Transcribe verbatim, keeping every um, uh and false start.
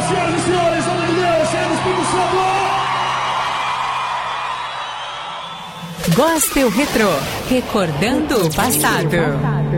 Senhoras e senhores, vamos do Deus, Senhor do Espírito Santo. Gospel Retrô, recordando o passado.